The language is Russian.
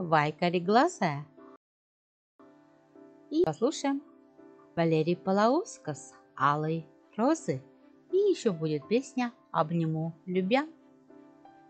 Вайка кореглазая. И послушаем Валерий Палаускас «Алые розы». И еще будет песня «Обниму любя».